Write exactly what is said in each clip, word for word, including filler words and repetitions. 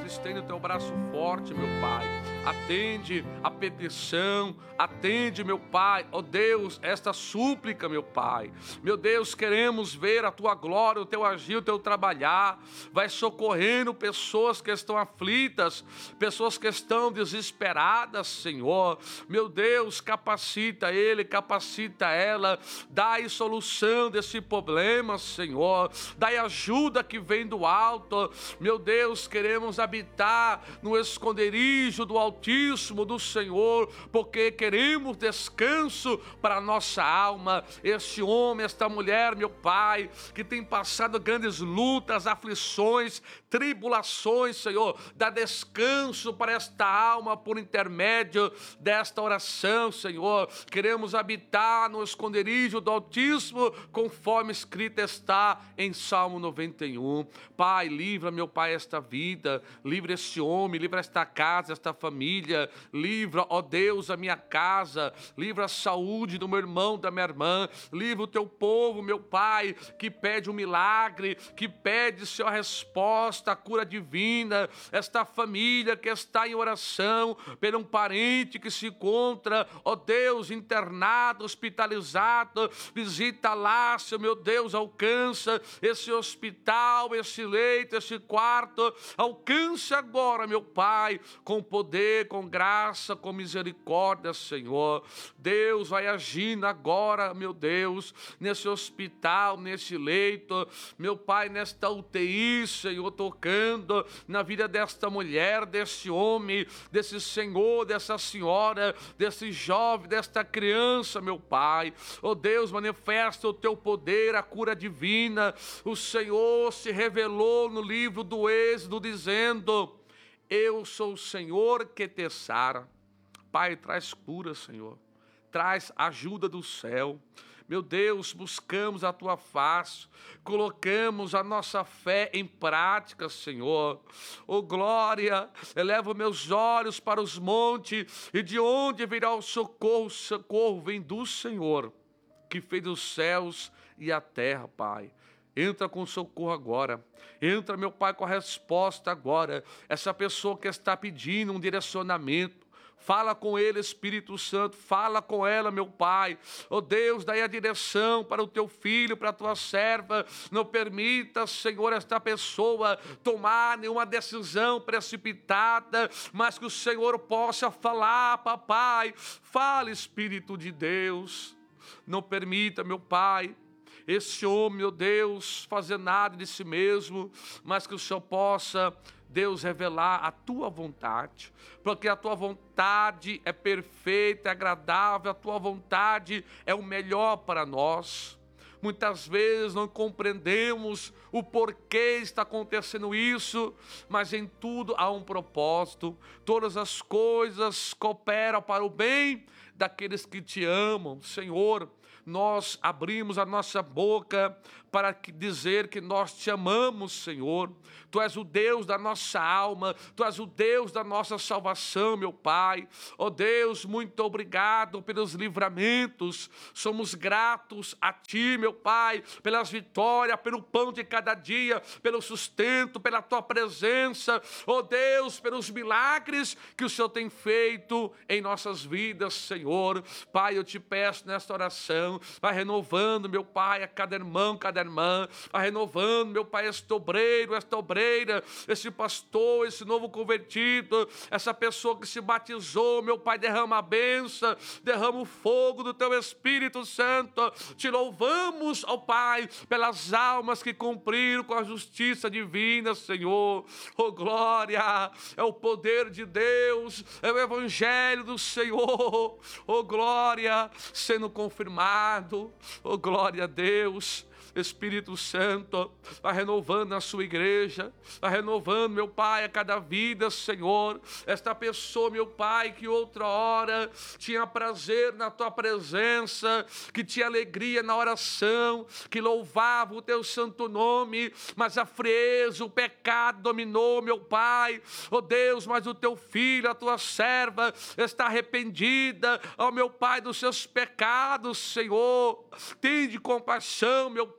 estende o teu braço forte, meu Pai. Atende a petição, atende, meu Pai, ó Deus, esta súplica, meu Pai. Meu Deus, queremos ver a tua glória, o teu agir, o teu trabalhar. Vai socorrendo pessoas que estão aflitas, pessoas que estão desesperadas, Senhor. Meu Deus, capacita ele, capacita ela, dai solução desse problema, Senhor. Dai ajuda que vem do alto. Meu Deus, queremos habitar no esconderijo do Altíssimo, do Senhor, porque queremos descanso para a nossa alma. Este homem, esta mulher, meu Pai, que tem passado grandes lutas, aflições, tribulações, Senhor, dá descanso para esta alma por intermédio desta oração, Senhor. Queremos habitar no esconderijo do Altíssimo, conforme escrito está em Salmo noventa e um. Pai, livra, meu Pai, esta vida, livra este homem, livra esta casa, esta família, livra, ó Deus, a minha casa, livra a saúde do meu irmão, da minha irmã, livra o teu povo, meu Pai, que pede um milagre, que pede, Senhor, a resposta, a cura divina, esta família que está em oração, por um parente que se encontra, ó Deus, internado, hospitalizado, visita lá, Senhor, meu Deus, alcança esse hospital, esse leito, esse quarto, alcança agora, meu Pai, com poder, com graça, com misericórdia, Senhor. Deus vai agindo agora, meu Deus, nesse hospital, nesse leito, meu Pai, nesta U T I, Senhor, tocando na vida desta mulher, desse homem, desse senhor, dessa senhora, desse jovem, desta criança, meu Pai. Oh Deus, manifesta o teu poder, a cura divina. O Senhor se revelou no livro do Êxodo, dizendo: eu sou o Senhor que te sara. Pai, traz cura, Senhor. Traz ajuda do céu. Meu Deus, buscamos a tua face, colocamos a nossa fé em prática, Senhor. Oh glória, elevo meus olhos para os montes, e de onde virá o socorro? O socorro vem do Senhor, que fez os céus e a terra, Pai. Entra com socorro agora. Entra, meu Pai, com a resposta agora. Essa pessoa que está pedindo um direcionamento, fala com ele, Espírito Santo, fala com ela, meu Pai. Oh Deus, dai a direção para o teu filho, para a tua serva. Não permita, Senhor, esta pessoa tomar nenhuma decisão precipitada, mas que o Senhor possa falar, papai. Fala, Espírito de Deus. Não permita, meu Pai, esse homem, meu Deus, fazer nada de si mesmo, mas que o Senhor possa, Deus, revelar a tua vontade, porque a tua vontade é perfeita, é agradável, a tua vontade é o melhor para nós. Muitas vezes não compreendemos o porquê está acontecendo isso, mas em tudo há um propósito. Todas as coisas cooperam para o bem daqueles que te amam, Senhor. Nós abrimos a nossa boca para dizer que nós te amamos, Senhor. Tu és o Deus da nossa alma, Tu és o Deus da nossa salvação, meu Pai. Ó Deus, muito obrigado pelos livramentos. Somos gratos a Ti, meu Pai, pelas vitórias, pelo pão de cada dia, pelo sustento, pela Tua presença. Ó Deus, pelos milagres que o Senhor tem feito em nossas vidas, Senhor. Pai, eu te peço nesta oração, vai renovando, meu Pai, a cada irmão, cada irmã, vai renovando, meu Pai, este obreiro, esta obreira, esse pastor, esse novo convertido, essa pessoa que se batizou, meu Pai, derrama a bênção, derrama o fogo do Teu Espírito Santo. Te louvamos, ó Pai, pelas almas que cumpriram com a justiça divina, Senhor. Oh glória, é o poder de Deus, é o evangelho do Senhor. Oh glória, sendo confirmado. Oh glória a Deus. Espírito Santo, vai renovando a sua igreja, vai renovando, meu Pai, a cada vida, Senhor. Esta pessoa, meu Pai, que outra hora tinha prazer na Tua presença, que tinha alegria na oração, que louvava o Teu santo nome, mas a frieza, o pecado dominou, meu Pai. Oh Deus, mas o Teu filho, a Tua serva, está arrependida, ó meu Pai, dos seus pecados, Senhor. Tende compaixão, meu Pai.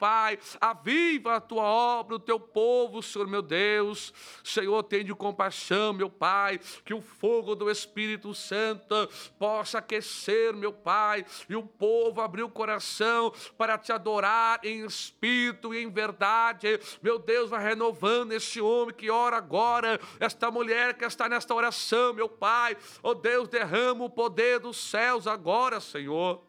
Pai, aviva a tua obra, o teu povo, Senhor meu Deus. Senhor, tenha compaixão, meu Pai, que o fogo do Espírito Santo possa aquecer, meu Pai, e o povo abrir o coração para te adorar em espírito e em verdade. Meu Deus, vai renovando este homem que ora agora, esta mulher que está nesta oração, meu Pai. Oh Deus, derrama o poder dos céus agora, Senhor.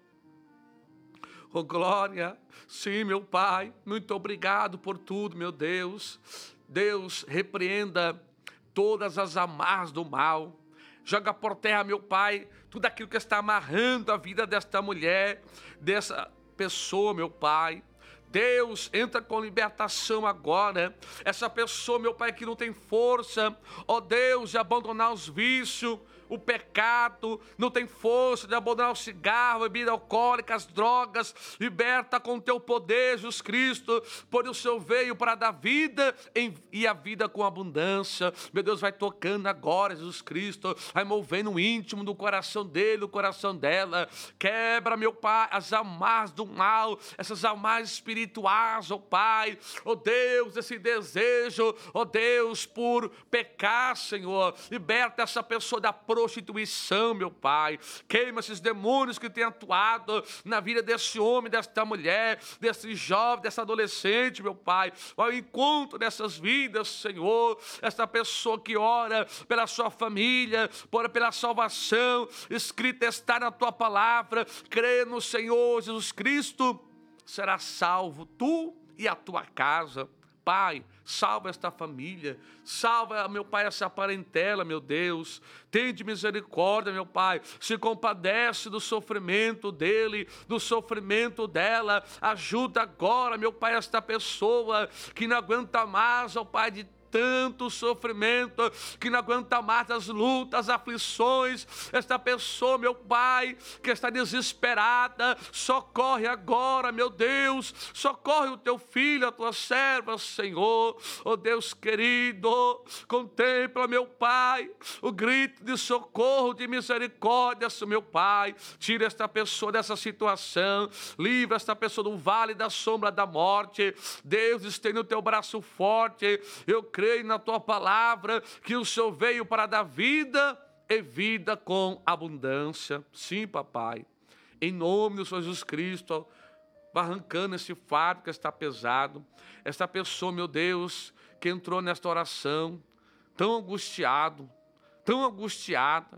Oh glória, sim, meu Pai, muito obrigado por tudo, meu Deus. Deus, repreenda todas as amarras do mal. Joga por terra, meu Pai, tudo aquilo que está amarrando a vida desta mulher, dessa pessoa, meu Pai. Deus, entra com libertação agora. Essa pessoa, meu Pai, que não tem força, ó Deus, de abandonar os vícios, o pecado, não tem força de abandonar o cigarro, a bebida alcoólica, as drogas. Liberta com teu poder, Jesus Cristo, por o Senhor veio para dar vida em, e a vida com abundância. Meu Deus, vai tocando agora, Jesus Cristo, vai movendo o íntimo do coração dele, do coração dela. Quebra, meu Pai, as amarras do mal, essas amarras espirituais, ó Pai, ó Deus, esse desejo, ó Deus, por pecar, Senhor. Liberta essa pessoa da prostituição, meu Pai. Queima esses demônios que têm atuado na vida desse homem, desta mulher, desse jovem, dessa adolescente, meu Pai. Ao encontro dessas vidas, Senhor. Essa pessoa que ora pela sua família, ora pela salvação, escrita está na tua palavra. Crê no Senhor Jesus Cristo, será salvo tu e a tua casa. Pai, salva esta família, salva, meu Pai, essa parentela, meu Deus. Tende misericórdia, meu Pai, se compadece do sofrimento dele, do sofrimento dela. Ajuda agora, meu Pai, esta pessoa que não aguenta mais, ó Pai, de tanto sofrimento, que não aguenta mais as lutas, as aflições. Esta pessoa, meu Pai, que está desesperada, socorre agora, meu Deus, socorre o teu filho, a tua serva, Senhor. Oh Deus querido, contempla, meu Pai, o grito de socorro, de misericórdia, meu Pai. Tira esta pessoa dessa situação, livra esta pessoa do vale da sombra da morte. Deus, estende o teu braço forte. Eu creio creio na tua palavra, que o Senhor veio para dar vida e vida com abundância. Sim, papai, em nome do Senhor Jesus Cristo, vai arrancando esse fardo que está pesado. Esta pessoa, meu Deus, que entrou nesta oração, tão angustiado, tão angustiada,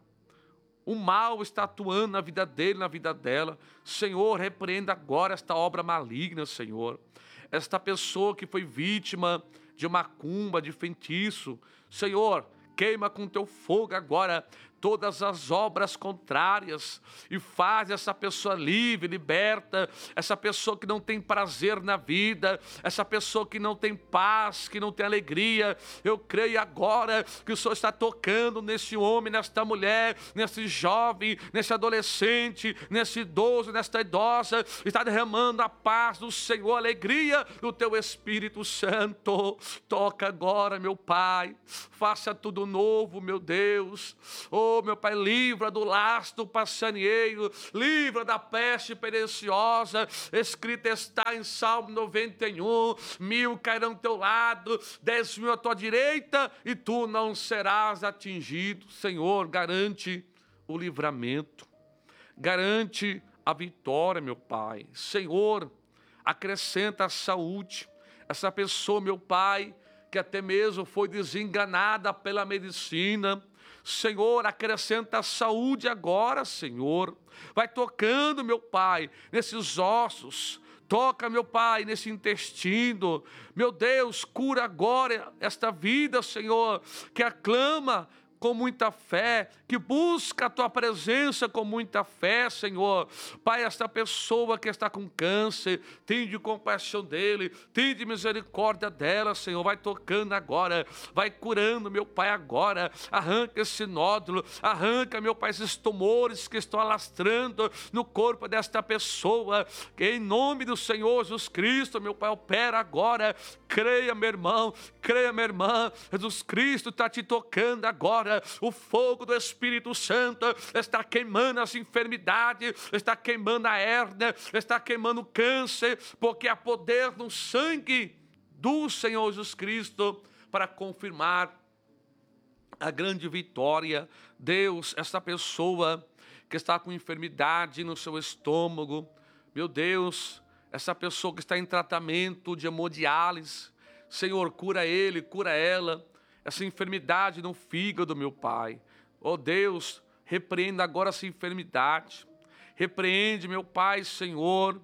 o mal está atuando na vida dele, na vida dela. Senhor, repreenda agora esta obra maligna, Senhor. Esta pessoa que foi vítima de macumba, de feitiço, Senhor, queima com teu fogo agora todas as obras contrárias e faz essa pessoa livre, liberta, essa pessoa que não tem prazer na vida, essa pessoa que não tem paz, que não tem alegria. Eu creio agora que o Senhor está tocando nesse homem, nesta mulher, nesse jovem, nesse adolescente, nesse idoso, nesta idosa, está derramando a paz do Senhor, a alegria do teu Espírito Santo. Toca agora, meu Pai, faça tudo novo, meu Deus. Oh, meu Pai, livra do laço passarinheiro, livra da peste perniciosa. Escrito está em Salmo noventa e um, mil cairão ao teu lado, dez mil à tua direita, e tu não serás atingido. Senhor, garante o livramento, garante a vitória, meu Pai. Senhor, acrescenta a saúde. Essa pessoa, meu Pai, que até mesmo foi desenganada pela medicina, Senhor, acrescenta a saúde agora, Senhor. Vai tocando, meu Pai, nesses ossos. Toca, meu Pai, nesse intestino. Meu Deus, cura agora esta vida, Senhor, que aclama com muita fé, que busca a tua presença com muita fé, Senhor. Pai, esta pessoa que está com câncer, tende compaixão dele, tende misericórdia dela, Senhor. Vai tocando agora, vai curando, meu Pai, agora. Arranca esse nódulo, arranca, meu Pai, esses tumores que estão alastrando no corpo desta pessoa. Que em nome do Senhor Jesus Cristo, meu Pai, opera agora. Creia, meu irmão, creia, minha irmã, Jesus Cristo está te tocando agora. agora. O fogo do Espírito Santo está queimando as enfermidades, está queimando a hérnia, está queimando o câncer, porque há poder no sangue do Senhor Jesus Cristo para confirmar a grande vitória. Deus, essa pessoa que está com enfermidade no seu estômago, meu Deus, essa pessoa que está em tratamento de hemodiálise, Senhor, cura ele, cura ela, essa enfermidade no fígado, meu Pai. Oh Deus, repreenda agora essa enfermidade, repreende, meu Pai, Senhor,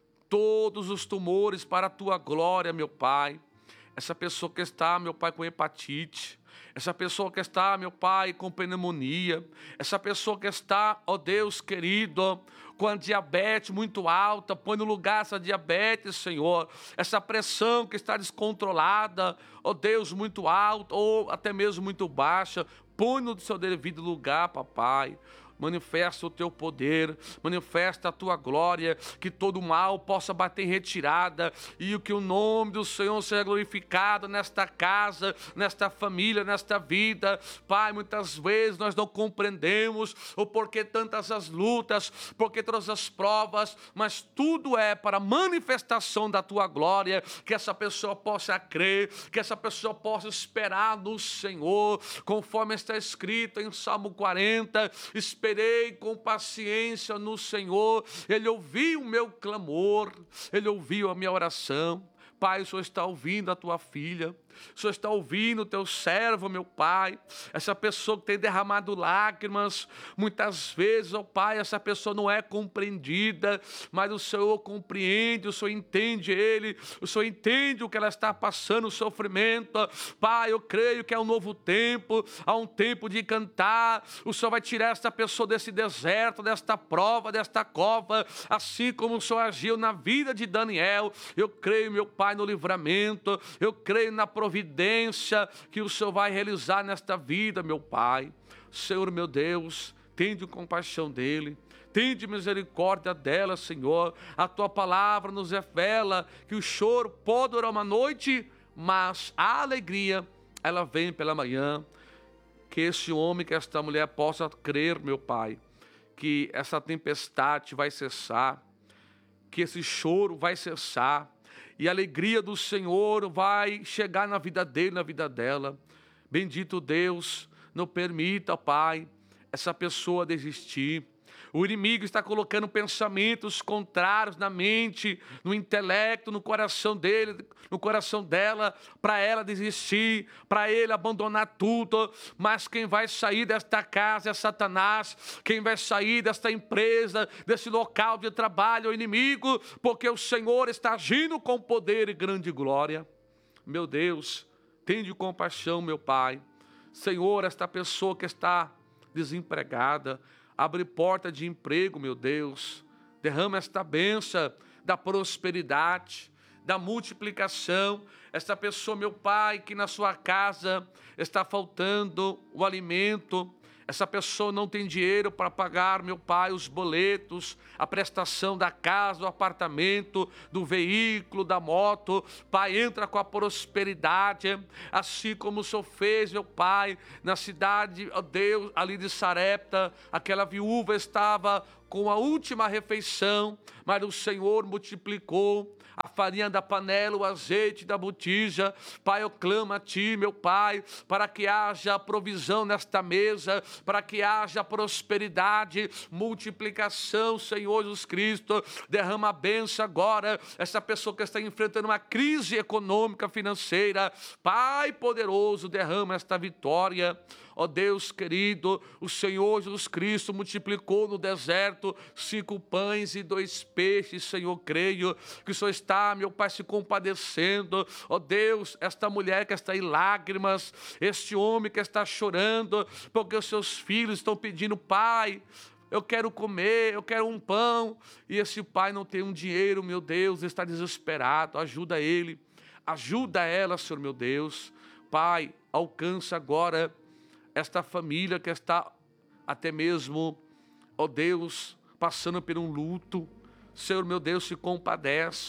todos os tumores para a Tua glória, meu Pai. Essa pessoa que está, meu Pai, com hepatite, essa pessoa que está, meu Pai, com pneumonia, essa pessoa que está, ó Deus querido, com a diabetes muito alta, põe no lugar essa diabetes, Senhor, essa pressão que está descontrolada, ó Deus, muito alta, ou até mesmo muito baixa, põe no seu devido lugar, papai. Manifesta o teu poder, manifesta a tua glória, que todo mal possa bater em retirada e que o nome do Senhor seja glorificado nesta casa, nesta família, nesta vida. Pai, muitas vezes nós não compreendemos o porquê tantas as lutas, porquê todas as provas, mas tudo é para a manifestação da tua glória, que essa pessoa possa crer, que essa pessoa possa esperar no Senhor, conforme está escrito em Salmo quarenta, esperei com paciência no Senhor, Ele ouviu o meu clamor, Ele ouviu a minha oração. Pai, o Senhor está ouvindo a tua filha, o Senhor está ouvindo o teu servo, meu Pai, essa pessoa que tem derramado lágrimas, muitas vezes, ó Pai, essa pessoa não é compreendida, mas o Senhor compreende, o Senhor entende ele, o Senhor entende o que ela está passando, o sofrimento. Pai, eu creio que é um novo tempo, há um tempo de cantar, o Senhor vai tirar essa pessoa desse deserto, desta prova, desta cova, assim como o Senhor agiu na vida de Daniel. Eu creio, meu Pai, no livramento, eu creio na providência que o Senhor vai realizar nesta vida, meu Pai. Senhor, meu Deus, tende compaixão dele, tende misericórdia dela, Senhor. A tua palavra nos revela que o choro pode durar uma noite, mas a alegria, ela vem pela manhã. Que esse homem, que esta mulher possa crer, meu Pai, que essa tempestade vai cessar, que esse choro vai cessar, e a alegria do Senhor vai chegar na vida dele, na vida dela. Bendito Deus, não permita, Pai, essa pessoa desistir. O inimigo está colocando pensamentos contrários na mente, no intelecto, no coração dele, no coração dela, para ela desistir, para ele abandonar tudo. Mas quem vai sair desta casa é Satanás, quem vai sair desta empresa, desse local de trabalho é o inimigo, porque o Senhor está agindo com poder e grande glória. Meu Deus, tende compaixão, meu Pai. Senhor, esta pessoa que está desempregada, abre porta de emprego, meu Deus. Derrama esta bênção da prosperidade, da multiplicação. Esta pessoa, meu Pai, que na sua casa está faltando o alimento. Essa pessoa não tem dinheiro para pagar, meu Pai, os boletos, a prestação da casa, do apartamento, do veículo, da moto. Pai, entra com a prosperidade, assim como o Senhor fez, meu Pai, na cidade, ó Deus, ali de Sarepta. Aquela viúva estava com a última refeição, mas o Senhor multiplicou a farinha da panela, o azeite da botija. Pai, eu clamo a Ti, meu Pai, para que haja provisão nesta mesa, para que haja prosperidade, multiplicação, Senhor Jesus Cristo. Derrama a bênção agora, essa pessoa que está enfrentando uma crise econômica, financeira. Pai poderoso, derrama esta vitória. Ó Deus querido, o Senhor Jesus Cristo multiplicou no deserto cinco pães e dois peixes, Senhor, creio que o Senhor está, meu Pai, se compadecendo. Ó Deus, esta mulher que está em lágrimas, este homem que está chorando, porque os seus filhos estão pedindo, Pai, eu quero comer, eu quero um pão, e esse pai não tem um dinheiro, meu Deus, está desesperado. Ajuda ele, ajuda ela, Senhor, meu Deus. Pai, alcança agora esta família que está até mesmo, ó Deus, passando por um luto. Senhor, meu Deus, se compadece.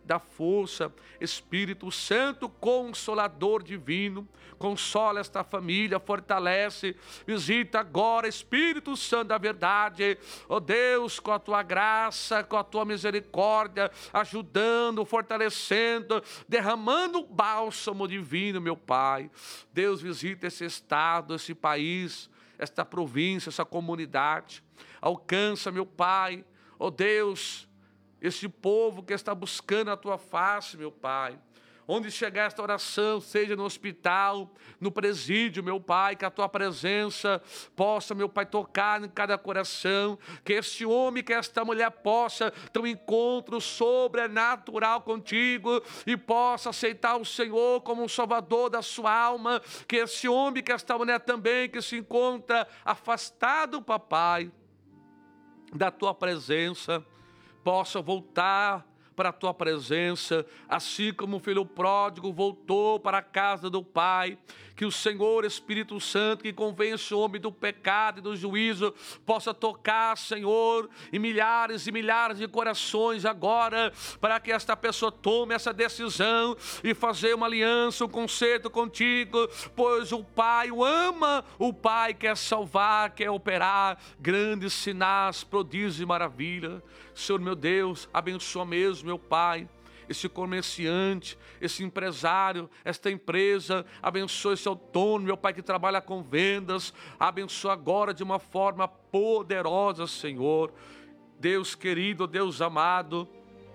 dá força. Espírito Santo, Consolador divino, consola esta família, fortalece, visita agora, Espírito Santo da verdade, ó Deus, com a tua graça, com a tua misericórdia, ajudando, fortalecendo, derramando o bálsamo divino, meu Pai. Deus, visita esse estado, esse país, esta província, essa comunidade, alcança, meu Pai, ó Deus, esse povo que está buscando a tua face, meu Pai. Onde chegar esta oração, seja no hospital, no presídio, meu Pai, que a tua presença possa, meu Pai, tocar em cada coração, que este homem, que esta mulher possa ter um encontro sobrenatural contigo e possa aceitar o Senhor como um salvador da sua alma, que esse homem, que esta mulher também, que se encontra afastado, papai, da tua presença, possa voltar para a tua presença, assim como o filho pródigo voltou para a casa do Pai. Que o Senhor Espírito Santo, que convence o homem do pecado e do juízo, possa tocar, Senhor, em milhares e milhares de corações agora, para que esta pessoa tome essa decisão e fazer uma aliança, um concerto contigo, pois o Pai o ama, o Pai quer salvar, quer operar grandes sinais, prodígios e maravilha. Senhor meu Deus, abençoa mesmo, meu Pai, esse comerciante, esse empresário, esta empresa, abençoa esse autônomo, meu Pai, que trabalha com vendas, abençoa agora de uma forma poderosa, Senhor. Deus querido, Deus amado,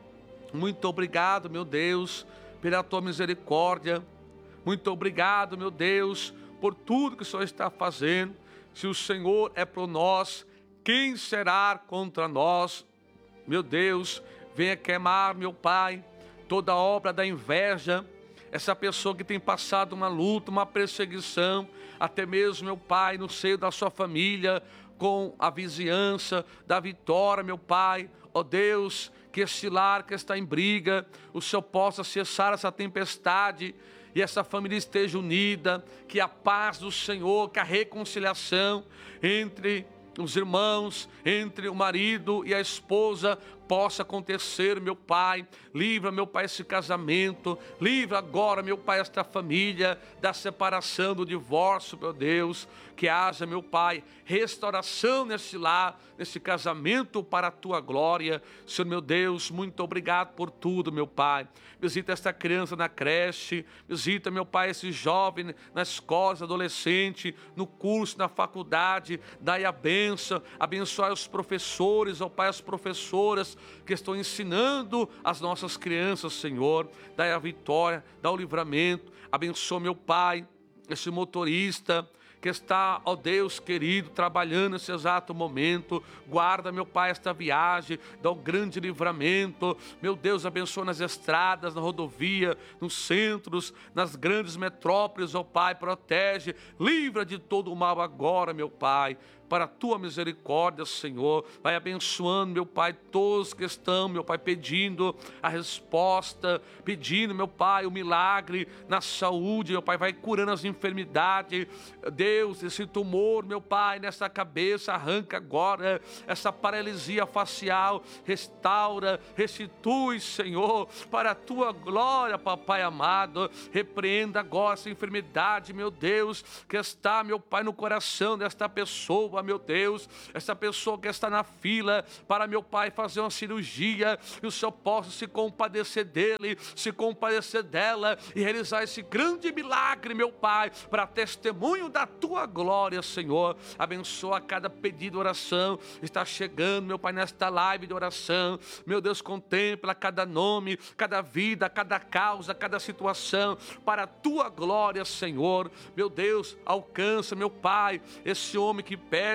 muito obrigado, meu Deus, pela tua misericórdia, muito obrigado, meu Deus, por tudo que o Senhor está fazendo. Se o Senhor é por nós, quem será contra nós? Meu Deus, venha queimar, meu Pai, toda obra da inveja, essa pessoa que tem passado uma luta, uma perseguição, até mesmo, meu Pai, no seio da sua família, com a vizinhança da vitória, meu Pai, ó Deus, que esse lar que está em briga, o Senhor possa cessar essa tempestade e essa família esteja unida, que a paz do Senhor, que a reconciliação entre os irmãos, entre o marido e a esposa, possa acontecer, meu Pai. Livra, meu Pai, esse casamento. Livra agora, meu Pai, esta família da separação, do divórcio, meu Deus. Que haja, meu Pai, restauração nesse lar, nesse casamento para a Tua glória. Senhor, meu Deus, muito obrigado por tudo, meu Pai. Visita esta criança na creche. Visita, meu Pai, esse jovem na escola, esse adolescente, no curso, na faculdade. Dai a bênção. Abençoai os professores, ó Pai, as professoras que estão ensinando as nossas crianças, Senhor. Dai a vitória, dá o livramento. Abençoa, meu Pai, esse motorista que está, ó Deus querido, trabalhando nesse exato momento. Guarda, meu Pai, esta viagem, dá um grande livramento. Meu Deus, abençoa nas estradas, na rodovia, nos centros, nas grandes metrópoles, ó Pai, protege, livra de todo o mal agora, meu Pai, para a Tua misericórdia, Senhor. Vai abençoando, meu Pai, todos que estão, meu Pai, pedindo a resposta, pedindo, meu Pai, o milagre na saúde, meu Pai, vai curando as enfermidades. Deus, esse tumor, meu Pai, nessa cabeça, arranca agora essa paralisia facial, restaura, restitui, Senhor, para a Tua glória, Papai amado. Repreenda agora essa enfermidade, meu Deus, que está, meu Pai, no coração desta pessoa, meu Deus, essa pessoa que está na fila para, meu Pai, fazer uma cirurgia, e o Senhor possa se compadecer dele, se compadecer dela e realizar esse grande milagre, meu Pai, para testemunho da Tua glória, Senhor. Abençoa cada pedido de oração, está chegando, meu Pai, nesta live de oração, meu Deus, contempla cada nome, cada vida, cada causa, cada situação, para a Tua glória, Senhor. Meu Deus, alcança, meu Pai, esse homem que pede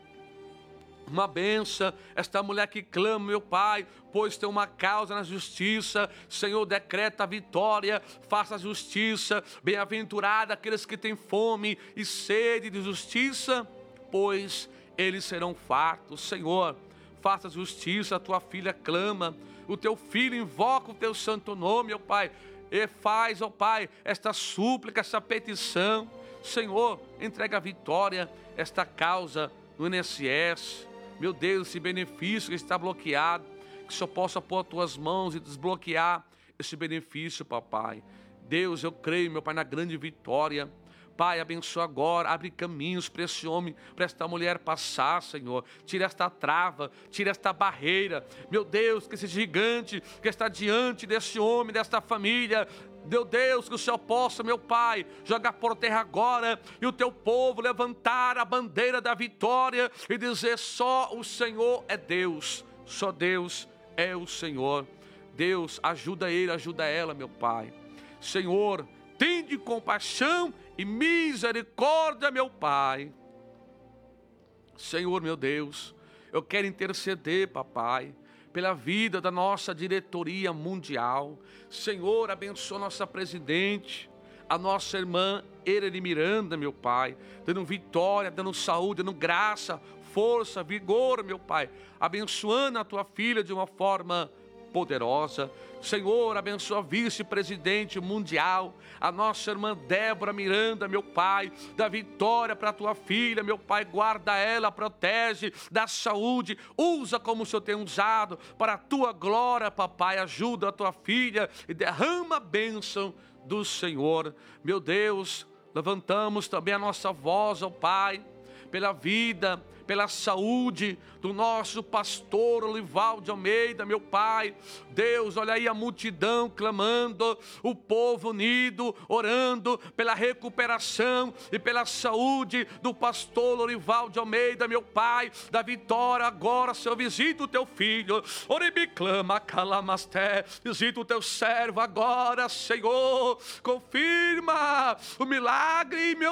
uma benção, esta mulher que clama, meu Pai, pois tem uma causa na justiça. Senhor, decreta a vitória, faça a justiça. Bem-aventurado aqueles que têm fome e sede de justiça, pois eles serão fartos. Senhor, faça a justiça, a Tua filha clama, o Teu filho invoca o Teu santo nome, meu Pai, e faz, ó Pai, esta súplica, essa petição. Senhor, entrega a vitória, esta causa no I N S S, meu Deus, esse benefício que está bloqueado, que só possa pôr as Tuas mãos e desbloquear esse benefício, papai. Deus, eu creio, meu Pai, na grande vitória. Pai, abençoa agora, abre caminhos para esse homem, para esta mulher passar, Senhor. Tira esta trava, tira esta barreira. Meu Deus, que esse gigante que está diante desse homem, desta família, meu Deus, que o Senhor possa, meu Pai, jogar por terra agora e o teu povo levantar a bandeira da vitória e dizer: só o Senhor é Deus, só Deus é o Senhor. Deus, ajuda ele, ajuda ela, meu Pai. Senhor, tende compaixão e misericórdia, meu Pai. Senhor, meu Deus, eu quero interceder, papai, pela vida da nossa diretoria mundial. Senhor, abençoa nossa presidente, a nossa irmã Ereli Miranda, meu Pai, dando vitória, dando saúde, dando graça, força, vigor, meu Pai, abençoando a tua filha de uma forma poderosa. Senhor, abençoa a vice-presidente mundial, a nossa irmã Débora Miranda, meu Pai, dá vitória para a tua filha, meu Pai, guarda ela, protege, dá saúde, usa como o Senhor tem usado, para a tua glória, papai, ajuda a tua filha e derrama a bênção do Senhor. Meu Deus, levantamos também a nossa voz, ó Pai, pela vida, pela saúde do nosso pastor Olivaldo Almeida, meu Pai. Deus, olha aí a multidão clamando, o povo unido, orando pela recuperação e pela saúde do pastor Olivaldo Almeida, meu Pai. Da vitória agora, Senhor, visita o teu filho. Oribiclama, calamasté, visita o teu servo agora, Senhor. Confirma o milagre, meu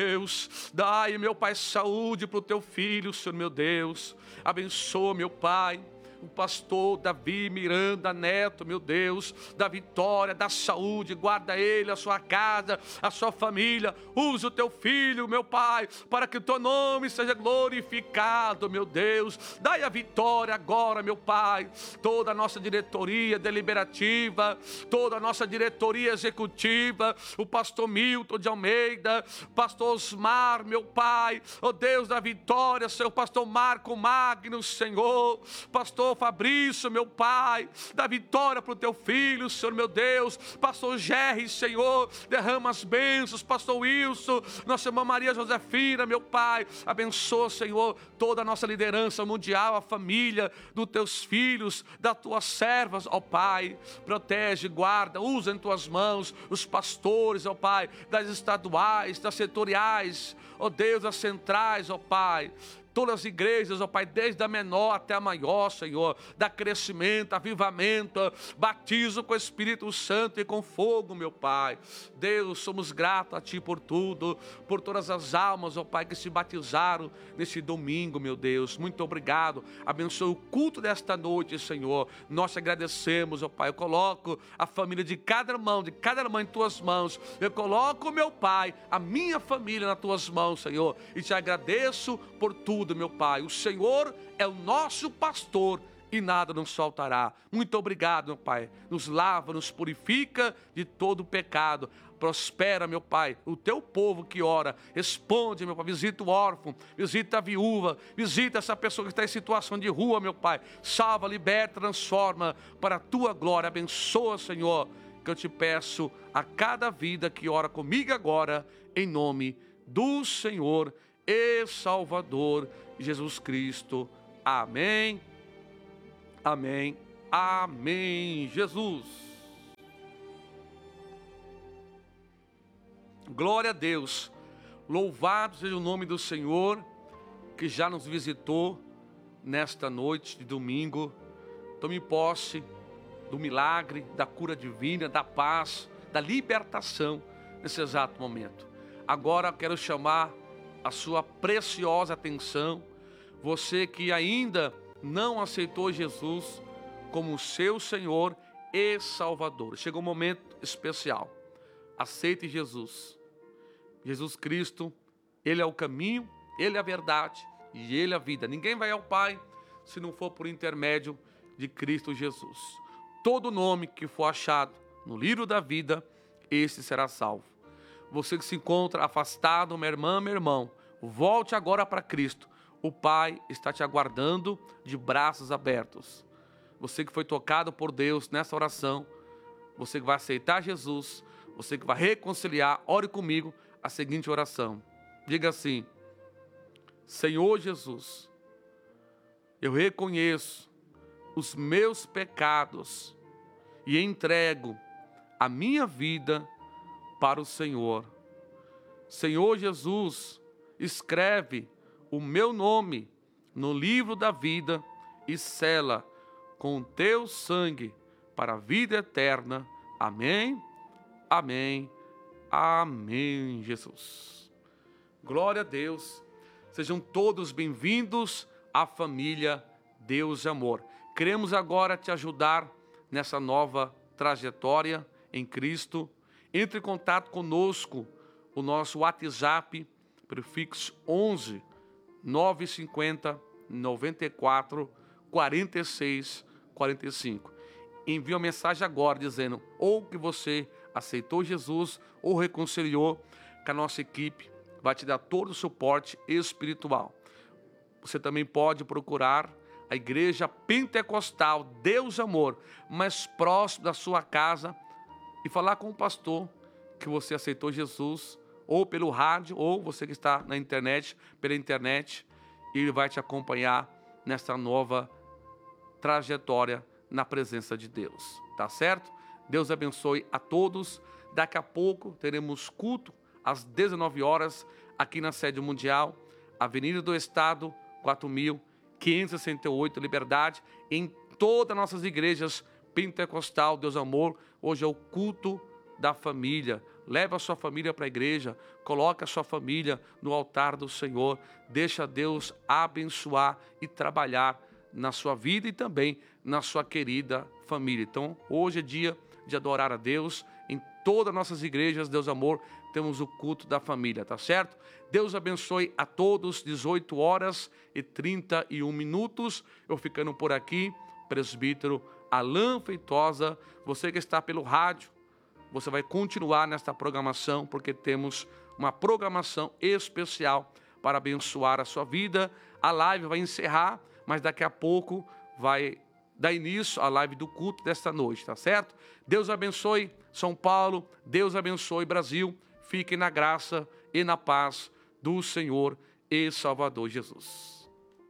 Deus. Dai, meu Pai, saúde para o teu filho, Senhor, meu Deus. Abençoa, meu Pai, o pastor Davi Miranda Neto, meu Deus, da vitória, da saúde, guarda ele, a sua casa, a sua família. Usa o teu filho, meu Pai, para que o teu nome seja glorificado, meu Deus. Dai a vitória agora, meu Pai, toda a nossa diretoria deliberativa, toda a nossa diretoria executiva, o pastor Milton de Almeida, pastor Osmar, meu Pai, ó Deus da vitória, seu pastor Marco Magno, Senhor, pastor Fabrício, meu Pai, dá vitória para o teu filho, Senhor, meu Deus. Pastor Gerry, Senhor, derrama as bênçãos. Pastor Wilson, nossa irmã Maria Josefina, meu Pai, abençoa, Senhor, toda a nossa liderança mundial, a família dos teus filhos, das tuas servas, ó Pai. Protege, guarda, usa em tuas mãos os pastores, ó Pai, das estaduais, das setoriais, ó Deus, das centrais, ó Pai. Todas as igrejas, ó Pai, desde a menor até a maior, Senhor, dá crescimento, avivamento, batizo com o Espírito Santo e com fogo, meu Pai. Deus, somos gratos a Ti por tudo, por todas as almas, ó Pai, que se batizaram nesse domingo, meu Deus. Muito obrigado. Abençoe o culto desta noite, Senhor. Nós te agradecemos, ó Pai. Eu coloco a família de cada irmão, de cada irmã em Tuas mãos. Eu coloco, meu Pai, a minha família nas Tuas mãos, Senhor. E te agradeço por tudo, meu Pai. O Senhor é o nosso pastor e nada nos faltará. Muito obrigado, meu Pai. Nos lava, nos purifica de todo o pecado. Prospera, meu Pai, o teu povo que ora. Responde, meu Pai. Visita o órfão, visita a viúva, visita essa pessoa que está em situação de rua, meu Pai. Salva, liberta, transforma para a tua glória. Abençoa, Senhor, que eu te peço a cada vida que ora comigo agora, em nome do Senhor e Salvador Jesus Cristo. Amém, amém, amém. Jesus. Glória a Deus. Louvado seja o nome do Senhor, que já nos visitou nesta noite de domingo. Tome posse do milagre, da cura divina, da paz, da libertação nesse exato momento. Agora eu quero chamar a sua preciosa atenção, você que ainda não aceitou Jesus como seu Senhor e Salvador. Chegou um momento especial. Aceite Jesus. Jesus Cristo, Ele é o caminho, Ele é a verdade e Ele é a vida. Ninguém vai ao Pai se não for por intermédio de Cristo Jesus. Todo nome que for achado no livro da vida, esse será salvo. Você que se encontra afastado, minha irmã, meu irmão, volte agora para Cristo. O Pai está te aguardando de braços abertos. Você que foi tocado por Deus nessa oração, você que vai aceitar Jesus, você que vai reconciliar, ore comigo a seguinte oração. Diga assim: Senhor Jesus, eu reconheço os meus pecados e entrego a minha vida para o Senhor. Senhor Jesus, escreve o meu nome no livro da vida e sela com o teu sangue para a vida eterna. Amém, amém, amém, Jesus. Glória a Deus. Sejam todos bem-vindos à família Deus e Amor. Queremos agora te ajudar nessa nova trajetória em Cristo. Entre em contato conosco, o nosso WhatsApp, prefixo onze, nove cinco zero, nove quatro, quatro seis quatro cinco. Envie uma mensagem agora dizendo ou que você aceitou Jesus ou reconciliou, que a nossa equipe vai te dar todo o suporte espiritual. Você também pode procurar a Igreja Pentecostal Deus Amor, mais próximo da sua casa, e falar com o pastor que você aceitou Jesus, ou pelo rádio, ou você que está na internet, pela internet, e ele vai te acompanhar nessa nova trajetória na presença de Deus, tá certo? Deus abençoe a todos. Daqui a pouco teremos culto às dezenove horas aqui na sede mundial, Avenida do Estado, quatro mil quinhentos e sessenta e oito, Liberdade, em todas as nossas igrejas Pentecostal Deus Amor. Hoje é o culto da família. Leve a sua família para a igreja, coloque a sua família no altar do Senhor, deixa Deus abençoar e trabalhar na sua vida e também na sua querida família. Então, hoje é dia de adorar a Deus. Em todas as nossas igrejas, Deus Amor, temos o culto da família, tá certo? Deus abençoe a todos. Dezoito horas e trinta e um minutos. Eu ficando por aqui, presbítero Alain Feitosa. Você que está pelo rádio, você vai continuar nesta programação, porque temos uma programação especial para abençoar a sua vida. A live vai encerrar, mas daqui a pouco vai dar início à live do culto desta noite, tá certo? Deus abençoe São Paulo, Deus abençoe Brasil. Fiquem na graça e na paz do Senhor e Salvador Jesus.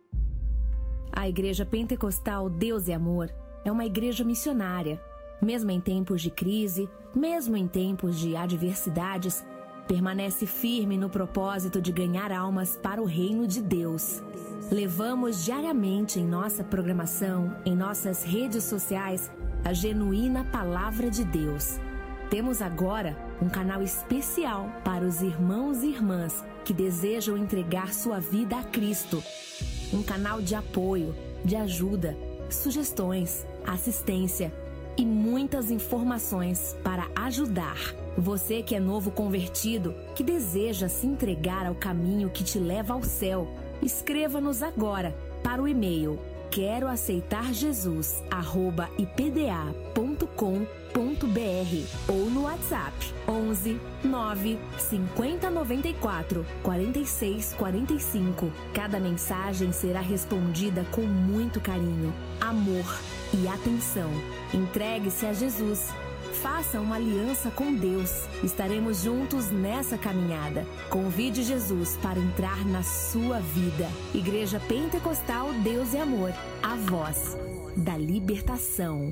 A Igreja Pentecostal Deus e Amor é uma igreja missionária. Mesmo em tempos de crise, mesmo em tempos de adversidades, permanece firme no propósito de ganhar almas para o reino de Deus. Levamos diariamente em nossa programação, em nossas redes sociais, a genuína Palavra de Deus. Temos agora um canal especial para os irmãos e irmãs que desejam entregar sua vida a Cristo. Um canal de apoio, de ajuda, sugestões, assistência e muitas informações para ajudar. Você que é novo convertido, que deseja se entregar ao caminho que te leva ao céu, escreva-nos agora para o e-mail quero aceitar Jesus arroba i p d a ponto com ponto b r ou no WhatsApp onze, nove, cinquenta, noventa e quatro, quarenta e seis, quarenta e cinco. Cada mensagem será respondida com muito carinho, amor e atenção. Entregue-se a Jesus. Faça uma aliança com Deus. Estaremos juntos nessa caminhada. Convide Jesus para entrar na sua vida. Igreja Pentecostal Deus e Amor, a voz da libertação.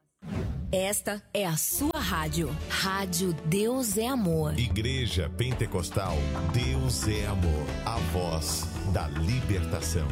Esta é a sua rádio. Rádio Deus é Amor. Igreja Pentecostal Deus é Amor, a voz da libertação.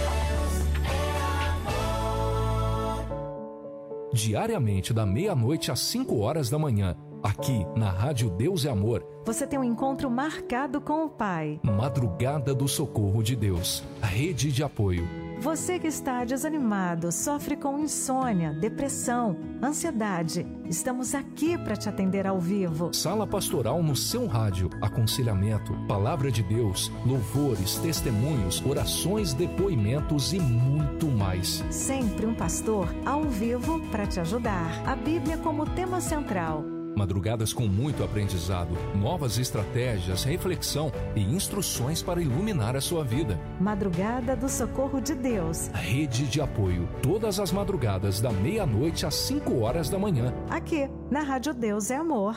Diariamente, da meia-noite às cinco horas da manhã, aqui na Rádio Deus é Amor, você tem um encontro marcado com o Pai. Madrugada do Socorro de Deus, rede de apoio. Você que está desanimado, sofre com insônia, depressão, ansiedade, estamos aqui para te atender ao vivo. Sala pastoral no seu rádio, aconselhamento, palavra de Deus, louvores, testemunhos, orações, depoimentos e muito mais. Sempre um pastor ao vivo para te ajudar. A Bíblia como tema central. Madrugadas com muito aprendizado, novas estratégias, reflexão e instruções para iluminar a sua vida. Madrugada do Socorro de Deus. Rede de apoio, todas as madrugadas da meia-noite às cinco horas da manhã. Aqui, na Rádio Deus é Amor.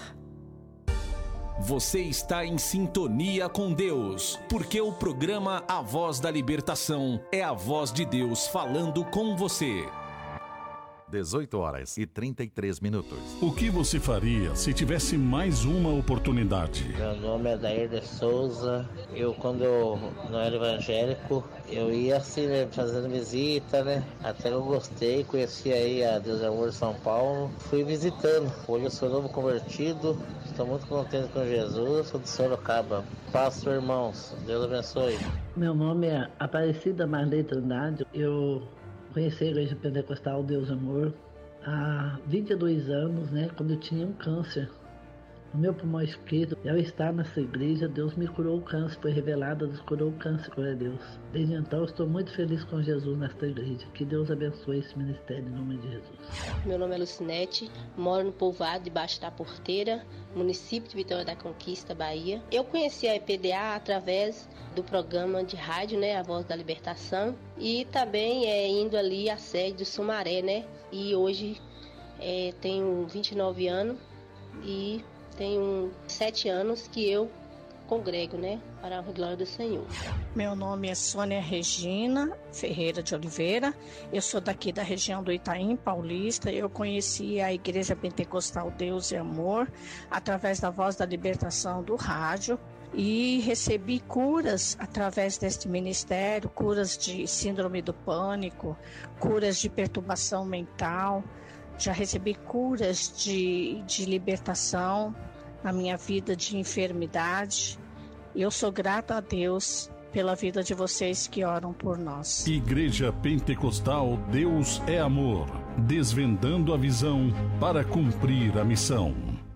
Você está em sintonia com Deus, porque o programa A Voz da Libertação é a voz de Deus falando com você. dezoito horas e trinta e três minutos. O que você faria se tivesse mais uma oportunidade? Meu nome é Dair de Souza. Eu, quando eu não era evangélico, eu ia assim, né, fazendo visita, né? Até eu gostei, conheci aí a Deus é Amor de São Paulo. Fui visitando. Hoje eu sou novo convertido. Estou muito contente com Jesus. Sou de Sorocaba. Pastor, irmãos. Deus abençoe. Meu nome é Aparecida Marley Trindade. Eu conheci a Igreja Pentecostal Deus Amor há vinte e dois anos, né, quando eu tinha um câncer no meu pulmão esquerdo. Ao estar nessa igreja, Deus me curou o câncer, foi revelado, Deus curou o câncer, glória a Deus. Desde então, eu estou muito feliz com Jesus nesta igreja. Que Deus abençoe esse ministério em nome de Jesus. Meu nome é Lucinete, moro no povoado debaixo da Porteira, município de Vitória da Conquista, Bahia. Eu conheci a E P D A através do programa de rádio, né, A Voz da Libertação, e também é, indo ali à sede do Sumaré, né, e hoje é, tenho vinte e nove anos e tenho sete anos que eu congrego, né, para a glória do Senhor. Meu nome é Sônia Regina Ferreira de Oliveira, eu sou daqui da região do Itaim Paulista. Eu conheci a Igreja Pentecostal Deus e Amor através da Voz da Libertação do rádio e recebi curas através deste ministério, curas de síndrome do pânico, curas de perturbação mental. Já recebi curas de, de libertação na minha vida de enfermidade. Eu sou grata a Deus pela vida de vocês que oram por nós. Igreja Pentecostal Deus é Amor, desvendando a visão para cumprir a missão.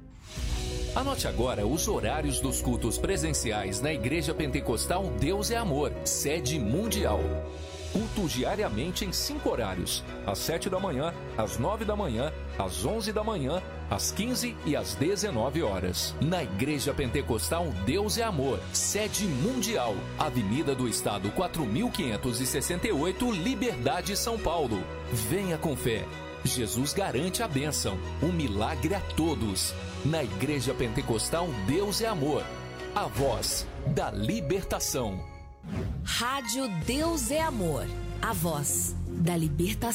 Anote agora os horários dos cultos presenciais na Igreja Pentecostal Deus é Amor, sede mundial. Culto diariamente em cinco horários: às sete da manhã, às nove da manhã, às onze da manhã, às quinze e às dezenove horas. Na Igreja Pentecostal Deus é Amor, sede mundial, Avenida do Estado quatro mil quinhentos e sessenta e oito, Liberdade, São Paulo. Venha com fé. Jesus garante a bênção, um milagre a todos. Na Igreja Pentecostal Deus é Amor, a voz da libertação. Rádio Deus é Amor, a voz da libertação.